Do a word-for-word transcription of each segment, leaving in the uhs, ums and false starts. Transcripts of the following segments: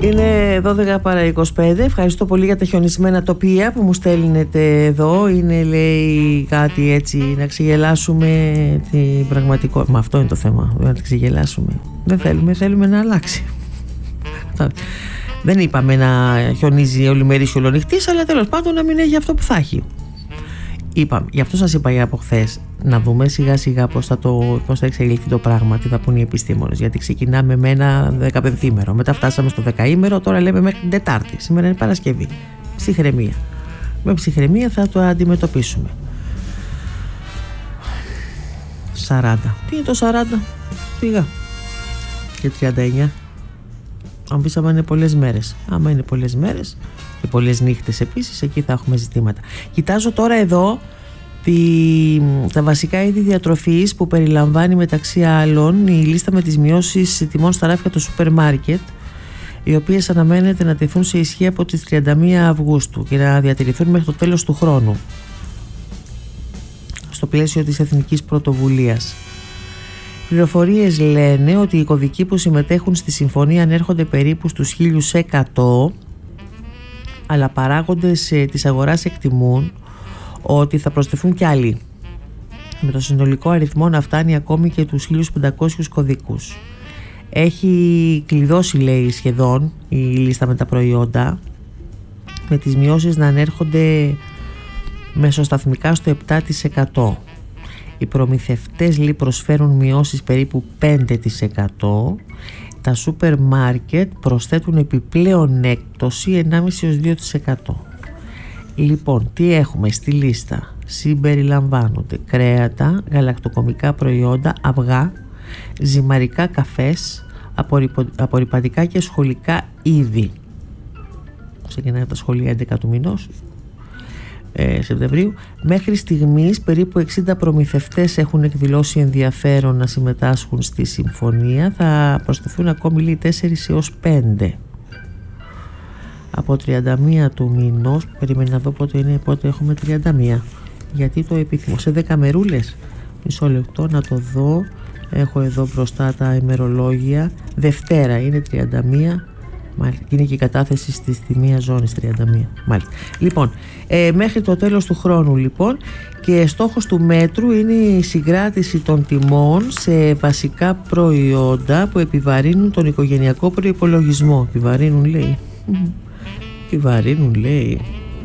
Είναι δώδεκα παρά είκοσι πέντε. Ευχαριστώ πολύ για τα χιονισμένα τοπία που μου στέλνετε εδώ. Είναι, λέει, κάτι έτσι να ξεγελάσουμε την πραγματικότητα. Μα αυτό είναι το θέμα, να την ξεγελάσουμε. Δεν θέλουμε, θέλουμε να αλλάξει. Δεν είπαμε να χιονίζει ολημερής ολονυχτής, αλλά τέλος πάντων να μην έχει αυτό που θα έχει. Είπαμε, γι' αυτό σας είπα για από χθες, να δούμε σιγά σιγά πώς θα, το, πώς θα εξελιχθεί το πράγμα, τι θα πούν οι επιστήμονες. Γιατί ξεκινάμε με ένα δεκαπενθήμερο, μετά φτάσαμε στο δεκαήμερο, τώρα λέμε μέχρι την Τετάρτη. Σήμερα είναι Παρασκευή. Ψυχραιμία. Με ψυχραιμία θα το αντιμετωπίσουμε. σαράντα. Τι είναι το σαράντα? Πήγα. Και τριάντα εννιά. Αν πεις άμα είναι πολλές μέρες. Άμα είναι πολλές μέρες και πολλές νύχτες επίσης, εκεί θα έχουμε ζητήματα. Κοιτάζω τώρα εδώ τη, τα βασικά είδη διατροφής που περιλαμβάνει μεταξύ άλλων η λίστα με τις μειώσεις τιμών στα ράφια του σούπερ μάρκετ, οι οποίες αναμένεται να τεθούν σε ισχύ από τις τριάντα μία Αυγούστου και να διατηρηθούν μέχρι το τέλος του χρόνου στο πλαίσιο της Εθνικής Πρωτοβουλίας. Πληροφορίες λένε ότι οι κωδικοί που συμμετέχουν στη συμφωνία ανέρχονται περίπου στους χίλιους εκατό, αλλά παράγοντες της αγοράς εκτιμούν ότι θα προσθεθούν κι άλλοι, με το συνολικό αριθμό να φτάνει ακόμη και τους χίλιους πεντακόσιους κωδικούς. Έχει κλειδώσει, λέει, σχεδόν η λίστα με τα προϊόντα, με τις μειώσεις να ανέρχονται μεσοσταθμικά στο επτά τοις εκατό. Οι προμηθευτές, λέει, προσφέρουν μειώσεις περίπου πέντε τοις εκατό. Τα σούπερ μάρκετ προσθέτουν επιπλέον έκπτωση ενάμιση έως δύο τοις εκατό. Λοιπόν, τι έχουμε στη λίστα? Συμπεριλαμβάνονται κρέατα, γαλακτοκομικά προϊόντα, αυγά, ζυμαρικά καφές, απορρυπω... απορρυπαντικά και σχολικά είδη. Ξεκινάει τα σχολεία έντεκα του μηνός ε, Σεπτεμβρίου. Μέχρι στιγμής περίπου εξήντα προμηθευτές έχουν εκδηλώσει ενδιαφέρον να συμμετάσχουν στη συμφωνία. Θα προσθεθούν ακόμη, λέει, τέσσερα έως πέντε. Από τριάντα μία του μηνός, περιμένει να δω πότε είναι, πότε έχουμε τριάντα μία, γιατί το επιθυμώ. Σε δέκα μερούλες, μισό λεπτό να το δω. Έχω εδώ μπροστά τα ημερολόγια. Δευτέρα είναι τριάντα μία. Μάλιστα. Είναι και η κατάθεση στη μία ζώνη τριάντα μία. Μάλιστα. Λοιπόν, ε, μέχρι το τέλος του χρόνου, λοιπόν, και στόχος του μέτρου είναι η συγκράτηση των τιμών σε βασικά προϊόντα που επιβαρύνουν τον οικογενειακό προϋπολογισμό. Επιβαρύνουν, λέει. Επιβαρύνουν, λέει.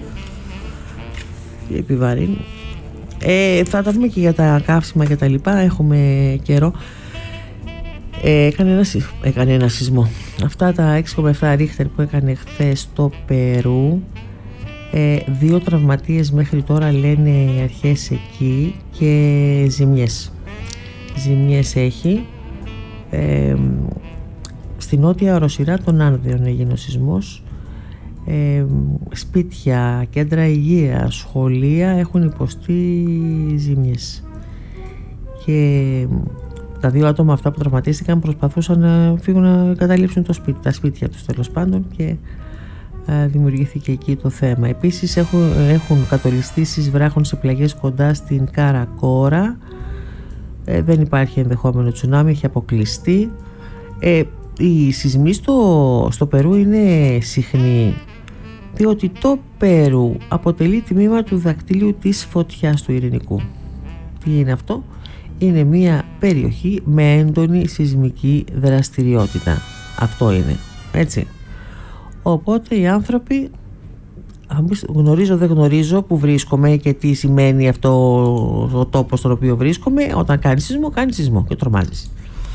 Τι επιβαρύνουν? Ε, θα τα δούμε και για τα καύσιμα και τα λοιπά. Έχουμε καιρό. Ε, έκανε, ένα, έκανε ένα σεισμό. Αυτά τα έξι κόμμα επτά ρίχτερ που έκανε χθες στο Περού. Ε, δύο τραυματίες μέχρι τώρα, λένε οι αρχές εκεί, και ζημιές. Ζημιές έχει. Ε, στη νότια οροσειρά των Άνδεων έγινε ο σεισμός. Ε, σπίτια, κέντρα υγείας, σχολεία έχουν υποστεί ζημιές. Και τα δύο άτομα αυτά που τραυματίστηκαν προσπαθούσαν να φύγουν να καταλήψουν το σπίτι, τα σπίτια τους, τέλος πάντων, και α, δημιουργήθηκε εκεί το θέμα. Επίσης έχουν, έχουν κατολιστήσεις βράχων σε πλαγιές κοντά στην Καρακόρα. Ε, δεν υπάρχει ενδεχόμενο τσουνάμι, έχει αποκλειστεί. Ε, οι σεισμοί στο, στο Περού είναι συχνοί, διότι το Περού αποτελεί τμήμα του δακτυλίου της φωτιάς του Ειρηνικού. Τι είναι αυτό? Είναι μια περιοχή με έντονη σεισμική δραστηριότητα. Αυτό είναι, έτσι. Οπότε οι άνθρωποι, γνωρίζω δεν γνωρίζω που βρίσκομαι και τι σημαίνει αυτό ο τόπος στον οποίο βρίσκομαι. Όταν κάνει σεισμό, κάνει σεισμό και τρομάζεις.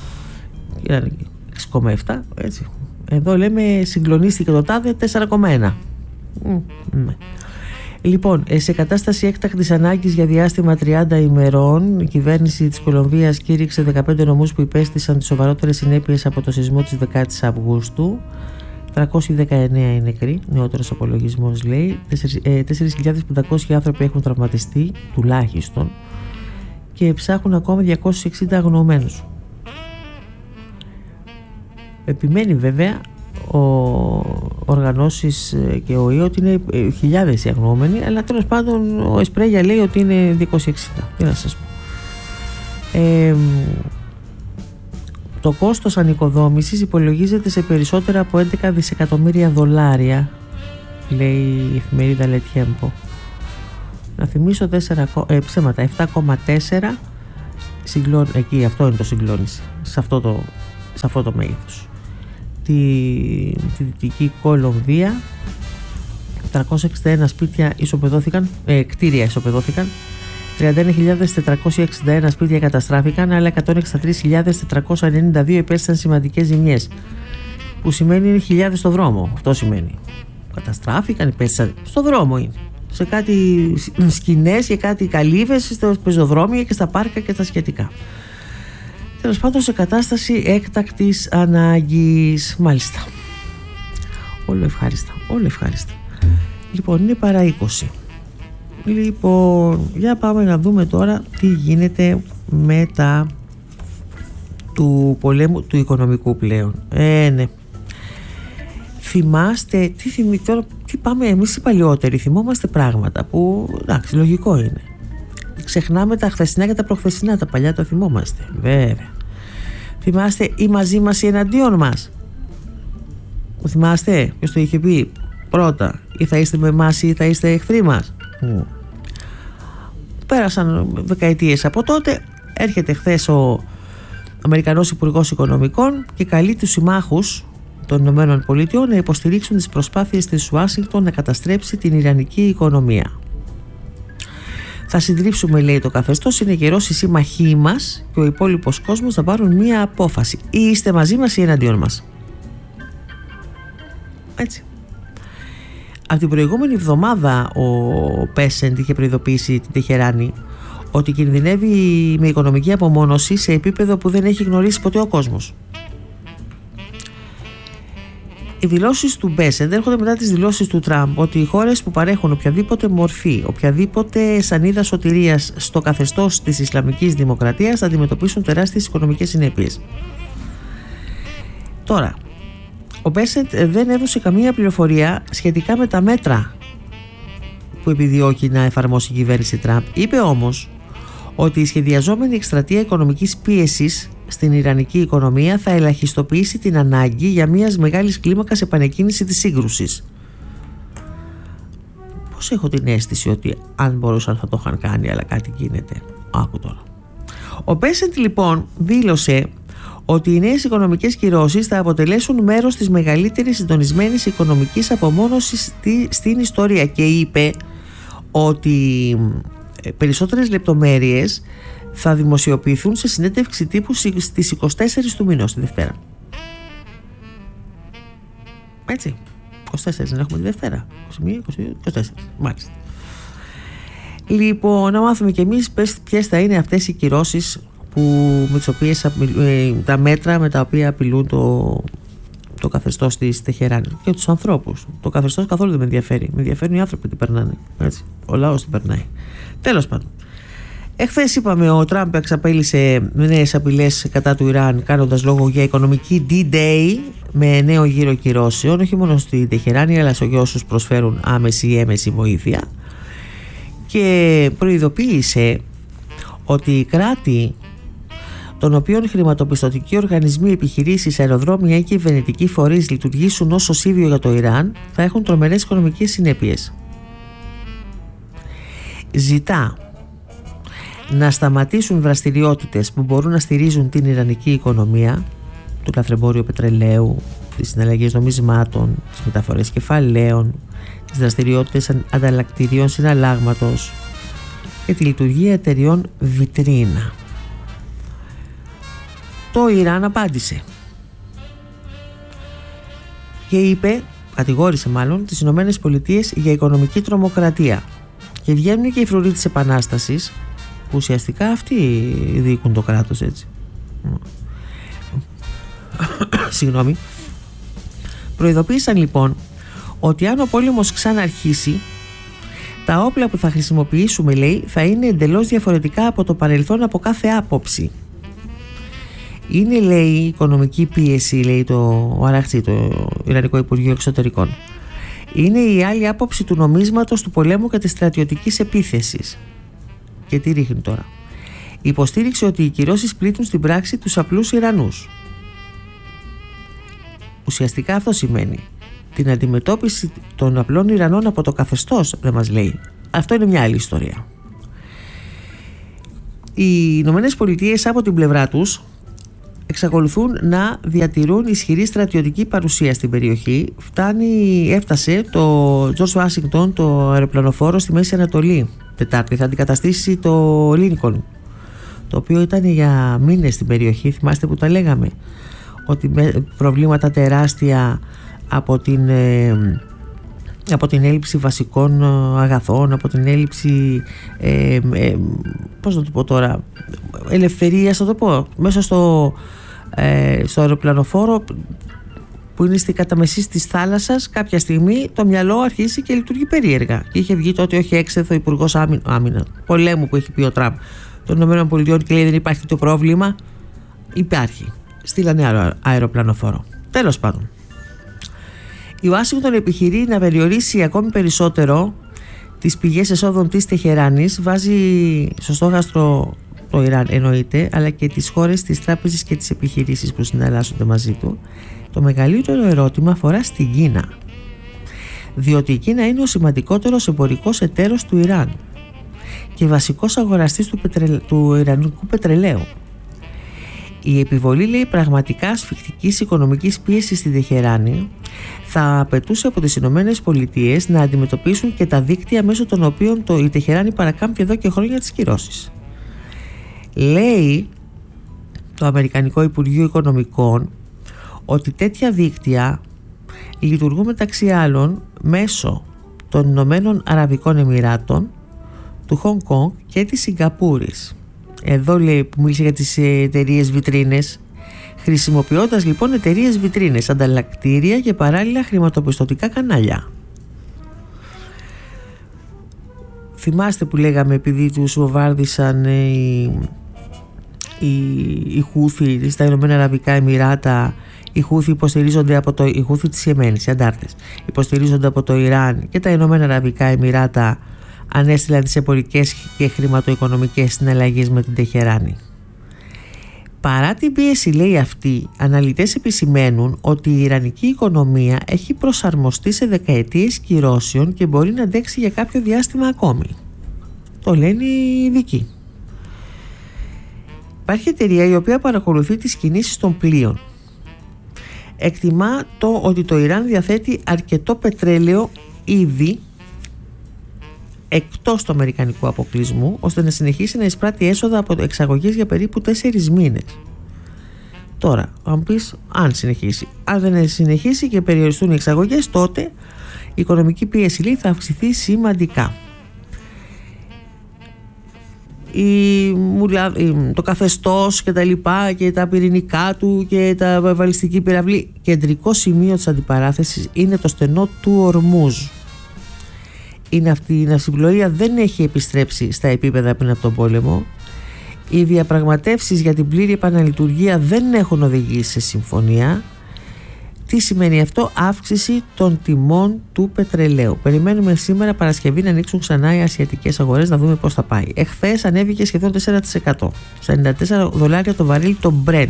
έξι κόμμα επτά, έτσι. Εδώ λέμε συγκλονίστηκε το τάδε τέσσερα κόμμα ένα. Mm. Λοιπόν, σε κατάσταση έκτακτης ανάγκης για διάστημα τριάντα ημερών, η κυβέρνηση της Κολομβίας κήρυξε δεκαπέντε νομούς που υπέστησαν τις σοβαρότερες συνέπειες από το σεισμό της δεκάτης Αυγούστου. τριακόσιοι δεκαεννέα είναι νεκροί, νεότερος απολογισμός λέει. τέσσερις χιλιάδες πεντακόσιοι άνθρωποι έχουν τραυματιστεί, τουλάχιστον, και ψάχνουν ακόμα διακόσιους εξήντα αγνοωμένους. Επιμένει βέβαια ο οργανώσεις και ο ΙΕ ότι είναι χιλιάδες οι αγνοούμενοι, αλλά τέλος πάντων ο Εσπρέγια λέει ότι είναι διακόσιοι εξήντα. Τι να σας πω. Ε, Το κόστος ανοικοδόμησης υπολογίζεται σε περισσότερα από έντεκα δισεκατομμύρια δολάρια, λέει η εφημερίδα Le Tiempo. Να θυμίσω τέσσερα, ε, ψέματα, επτά κόμμα τέσσερα συγκλών, εκεί αυτό είναι το συγκλώνηση, σε αυτό το, σε αυτό το μέγεθος. Τη, τη Δυτική Κολομβία τριακόσια εξήντα ένα σπίτια ισοπεδώθηκαν, ε, κτίρια ισοπεδώθηκαν, τριάντα ένα χιλιάδες τετρακόσια εξήντα ένα σπίτια καταστράφηκαν, αλλά εκατόν εξήντα τρεις χιλιάδες τετρακόσια ενενήντα δύο υπέστησαν σημαντικές ζημιές, που σημαίνει χιλιάδες στο δρόμο. Αυτό σημαίνει καταστράφηκαν, υπέστησαν στο δρόμο, είναι σε κάτι σκηνές και κάτι καλύβες στα πεζοδρόμια και στα πάρκα και τα σχετικά. Τέλος πάντων, σε κατάσταση έκτακτης ανάγκης. Μάλιστα. Όλο ευχάριστα, όλο ευχάριστα. Λοιπόν, είναι παρά είκοσι. Λοιπόν, για πάμε να δούμε τώρα τι γίνεται με τα του πολέμου του οικονομικού πλέον. Ε, ναι. Θυμάστε, τι, θυμί, τώρα, τι πάμε εμείς οι παλιότεροι, θυμόμαστε πράγματα που, εντάξει, λογικό είναι. Ξεχνάμε τα χθεσινά και τα προχθεσινά, τα παλιά το θυμόμαστε, βέβαια. Θυμάστε ή μαζί μας ή εναντίον μας. Θυμάστε ποιος το είχε πει πρώτα, ή θα είστε με εμάς ή θα είστε εχθροί μας. Mm. Πέρασαν δεκαετίες από τότε. Έρχεται χθες ο Αμερικανός Υπουργός Οικονομικών και καλεί τους συμμάχους των Ηνωμένων Πολιτειών να υποστηρίξουν τις προσπάθειες της Ουάσιγκτον να καταστρέψει την ιρανική οικονομία. Θα συντρίψουμε, λέει, το καθεστώς, είναι καιρός οι σύμμαχοί μας και ο υπόλοιπος κόσμος να πάρουν μία απόφαση. Ή είστε μαζί μας ή εναντίον μας. Έτσι. Από την προηγούμενη εβδομάδα ο Πέσεντ είχε προειδοποιήσει την Τεχεράνη ότι κινδυνεύει με οικονομική απομόνωση σε επίπεδο που δεν έχει γνωρίσει ποτέ ο κόσμος. Οι δηλώσεις του Μπέσεντ έρχονται μετά τις δηλώσεις του Τραμπ ότι οι χώρες που παρέχουν οποιαδήποτε μορφή, οποιαδήποτε σανίδα σωτηρίας στο καθεστώς της Ισλαμικής Δημοκρατίας θα αντιμετωπίσουν τεράστιες οικονομικές συνέπειες. Τώρα, ο Μπέσεντ δεν έδωσε καμία πληροφορία σχετικά με τα μέτρα που επιδιώκει να εφαρμόσει η κυβέρνηση Τραμπ. Είπε όμως ότι η σχεδιαζόμενη εκστρατεία οικονομικής πίεσης στην ιρανική οικονομία θα ελαχιστοποιήσει την ανάγκη για μιας μεγάλης κλίμακας επανεκκίνηση της σύγκρουσης. Πώς έχω την αίσθηση ότι αν μπορούσαν θα το είχαν κάνει, αλλά κάτι γίνεται. Άκου τώρα. Ο Μπέσεντ λοιπόν δήλωσε ότι οι νέες οικονομικές κυρώσεις θα αποτελέσουν μέρος της μεγαλύτερης συντονισμένης οικονομικής απομόνωσης στη, στην ιστορία, και είπε ότι περισσότερες λεπτομέρειες θα δημοσιοποιηθούν σε συνέντευξη τύπου στις είκοσι τέσσερις του μηνός, τη Δευτέρα. Έτσι, είκοσι τέσσερα δεν έχουμε τη Δευτέρα, είκοσι μία, είκοσι δύο, είκοσι τέσσερα, μάλιστα. Λοιπόν, να μάθουμε κι εμείς ποιες θα είναι αυτές οι κυρώσεις που, με τις οποίες, τα μέτρα με τα οποία απειλούν το, το καθεστώς της Τεχεράνη και τους ανθρώπους. Το καθεστώς καθόλου δεν με ενδιαφέρει. Με ενδιαφέρουν οι άνθρωποι τι περνάνε. Έτσι. Ο λαός τι περνάει. Τέλος πάντων. Εχθές είπαμε ο Τραμπ εξαπέλυσε νέες απειλές κατά του Ιράν, κάνοντας λόγο για οικονομική ντι-Day με νέο γύρο κυρώσεων, όχι μόνο στη Τεχεράνη αλλά σε όσους προσφέρουν άμεση ή έμεση βοήθεια, και προειδοποίησε ότι οι κράτη των οποίων χρηματοπιστωτικοί οργανισμοί, επιχειρήσεις, αεροδρόμια ή κυβερνητικοί φορείς λειτουργήσουν ως οσίβιο για το Ιράν θα έχουν τρομερές οικονομικές συνέπειες. Ζητά να σταματήσουν δραστηριότητες που μπορούν να στηρίζουν την ιρανική οικονομία, το λαθρεμπόριο πετρελαίου, τις συναλλαγές νομισμάτων, τις μεταφορές κεφαλαίων, τις δραστηριότητες ανταλλακτηρίων συναλλάγματος και τη λειτουργία εταιριών βιτρίνα. Το Ιράν απάντησε και είπε, κατηγόρησε μάλλον τις Ηνωμένες Πολιτείες για οικονομική τρομοκρατία, και βγαίνουν και οι φρουροί της Επανάστασης που ουσιαστικά αυτοί διοικούν το κράτος, έτσι. Συγγνώμη. Προειδοποίησαν λοιπόν ότι αν ο πόλεμος ξαναρχίσει, τα όπλα που θα χρησιμοποιήσουμε, λέει, θα είναι εντελώς διαφορετικά από το παρελθόν από κάθε άποψη. Είναι, λέει, η οικονομική πίεση, λέει το Αραχτσί, το Ιρανικό Υπουργείο Εξωτερικών. Είναι η άλλη άποψη του νομίσματος του πολέμου και της στρατιωτικής επίθεσης. Και τι ρίχνει τώρα? Υποστήριξε ότι οι κυρώσεις πλήττουν στην πράξη τους απλούς Ιρανούς. ουσιαστικά αυτό σημαίνει την αντιμετώπιση των απλών Ιρανών από το καθεστώς, δεν μας λέει. Αυτό είναι μια άλλη ιστορία. Οι Ηνωμένες Πολιτείες από την πλευρά τους εξακολουθούν να διατηρούν ισχυρή στρατιωτική παρουσία στην περιοχή. Φτάνει, έφτασε το George Washington, το αεροπλανοφόρο στη Μέση Ανατολή Τετάρτη. Θα αντικαταστήσει το Lincoln, το οποίο ήταν για μήνες στην περιοχή. Θυμάστε που τα λέγαμε, ότι προβλήματα τεράστια από την, ε, από την έλλειψη βασικών αγαθών, από την έλλειψη ε, ε, πώς να το πω τώρα, ελευθερίας, θα το πω, μέσα στο, ε, στο αεροπλανοφόρο που είναι στη καταμεσή της θάλασσας. Κάποια στιγμή το μυαλό αρχίσει και λειτουργεί περίεργα. Και είχε βγει τότε όχι έξεθο υπουργός άμυνα πολέμου που έχει πει ο Τραμπ των ΗΠΑ και λέει δεν υπάρχει το πρόβλημα. Υπάρχει. Στείλανε αεροπλανοφόρο. Τέλος πάντων, η Ουάσιγκτον επιχειρεί να περιορίσει ακόμη περισσότερο τις πηγές εσόδων της Τεχεράνης. Βάζει στο στόχαστρο το Ιράν, εννοείται, αλλά και τις χώρες, τις τράπεζες και τις επιχειρήσεις που συναλλάσσονται μαζί του. Το μεγαλύτερο ερώτημα αφορά στην Κίνα, διότι η Κίνα είναι ο σημαντικότερος εμπορικός εταίρος του Ιράν και βασικός αγοραστής του, πετρε... του ιρανικού πετρελαίου. Η επιβολή, λέει, πραγματικά ασφικτικής οικονομικής πίεσης στη Τεχεράνη θα απαιτούσε από τις Ηνωμένες Πολιτείες να αντιμετωπίσουν και τα δίκτυα μέσω των οποίων το, η Τεχεράνη παρακάμπτει εδώ και χρόνια τις κυρώσεις. Λέει το Αμερικανικό Υπουργείο Οικονομικών ότι τέτοια δίκτυα λειτουργούν μεταξύ άλλων μέσω των Ηνωμένων Αραβικών Εμιράτων, του Χονγκ Κονγκ και της Σιγκαπούρης. Εδώ λέει που μίλησε για τις εταιρείες βιτρίνες, χρησιμοποιώντας λοιπόν εταιρείες βιτρίνες, ανταλλακτήρια και παράλληλα χρηματοπιστωτικά κανάλια. Θυμάστε που λέγαμε, επειδή τους βομβάρδισαν οι, οι, οι Χούθι στα Ηνωμένα Αραβικά Εμιράτα, οι Χούθι υποστηρίζονται από το, οι Χούθι της Ιεμένης, οι αντάρτες, υποστηρίζονται από το Ιράν και τα Ηνωμένα Αραβικά Εμιράτα ανέστηλαν τις εμπορικές και χρηματοοικονομικές συναλλαγές με την Τεχεράνη. Παρά την πίεση, λέει αυτή, αναλυτές επισημαίνουν ότι η ιρανική οικονομία έχει προσαρμοστεί σε δεκαετίες κυρώσεων και μπορεί να αντέξει για κάποιο διάστημα ακόμη. Το λένε οι ειδικοί. Υπάρχει εταιρεία η οποία παρακολουθεί τις κινήσεις των πλοίων. Εκτιμά το ότι το Ιράν διαθέτει αρκετό πετρέλαιο ήδη εκτός του αμερικανικού αποκλεισμού, ώστε να συνεχίσει να εισπράττει έσοδα από εξαγωγές για περίπου τέσσερις μήνες. Τώρα, αν πεις, αν συνεχίσει. Αν δεν συνεχίσει και περιοριστούν οι εξαγωγές, τότε η οικονομική πίεση, λέει, θα αυξηθεί σημαντικά. Η, το καθεστώς και τα λοιπά και τα πυρηνικά του και τα βαλιστική πυραυλή, κεντρικό σημείο της αντιπαράθεσης είναι το στενό του Ορμούζ. Είναι αυτή η ναυσιπλοεία δεν έχει επιστρέψει στα επίπεδα πριν από τον πόλεμο. Οι διαπραγματεύσεις για την πλήρη επαναλειτουργία δεν έχουν οδηγήσει σε συμφωνία. Τι σημαίνει αυτό? Αύξηση των τιμών του πετρελαίου. Περιμένουμε σήμερα Παρασκευή να ανοίξουν ξανά οι ασιατικές αγορές, να δούμε πώς θα πάει. Εχθές ανέβηκε σχεδόν τέσσερα τοις εκατό, στα ενενήντα τέσσερα δολάρια το βαρύλι το Brent.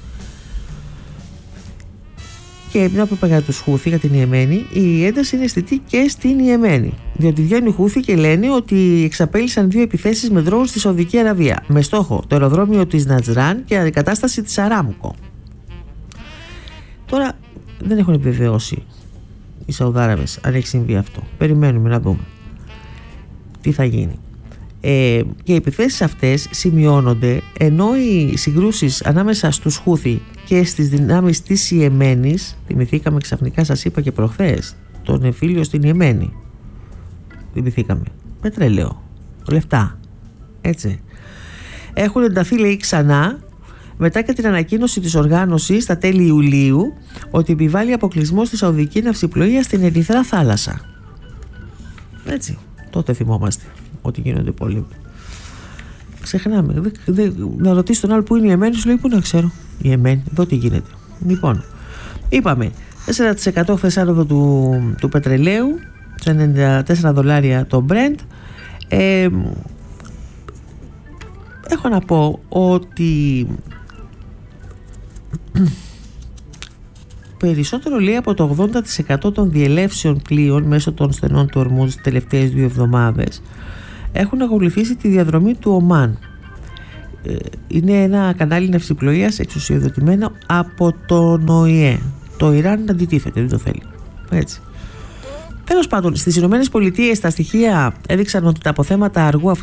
Και μια που είπα για τους Χούθι, για την Ιεμένη, η ένταση είναι αισθητή και στην Ιεμένη. Διότι βγαίνουν οι Χούθι και λένε ότι εξαπέλυσαν δύο επιθέσεις με δρόους στη Σαουδική Αραβία, με στόχο το αεροδρόμιο της Νατζράν και αντικατάσταση της Αράμκο. Τώρα δεν έχουν επιβεβαιώσει οι Σαουδάραβες αν έχει συμβεί αυτό. Περιμένουμε να δούμε τι θα γίνει. Ε, και οι επιθέσεις αυτές σημειώνονται ενώ οι συγκρούσεις ανάμεσα στους Χούθι και στις δυνάμεις της Ιεμένης, θυμηθήκαμε ξαφνικά, σας είπα και προχθές, τον εμφύλιο στην Ιεμένη, θυμηθήκαμε, πετρέλαιο, λεφτά, έτσι, έχουν ενταθεί, λέει, ξανά μετά και την ανακοίνωση της οργάνωσης στα τέλη Ιουλίου ότι επιβάλλει αποκλεισμό στη Σαουδική ναυσιπλοεία στην Ερυθρά θάλασσα. Έτσι, τότε θυμόμαστε ότι γίνονται πόλεμοι. Ξεχνάμε. Δε, δε, να ρωτήσει τον άλλο που είναι η Ιεμένη, σου λέει πού να ξέρω. Η Ιεμένη, εδώ τι γίνεται. Λοιπόν, είπαμε τέσσερα τοις εκατό χθες άνοδο του, του πετρελαίου, σε ενενήντα τέσσερα δολάρια το Brent. Ε, έχω να πω ότι περισσότερο, λέει, από το ογδόντα τοις εκατό των διελεύσεων πλοίων μέσω των στενών του Ορμούζ τις τελευταίες δύο εβδομάδες έχουν ακολουθήσει τη διαδρομή του Ομάν. Είναι ένα κανάλι ναυσιπλοείας εξουσιοδοτημένο από τον ΟΗΕ. Το Ιράν αντιτίθεται, δεν το θέλει. Έτσι. Τέλος πάντων, στις Ηνωμένες Πολιτείες τα στοιχεία έδειξαν ότι τα αποθέματα αργού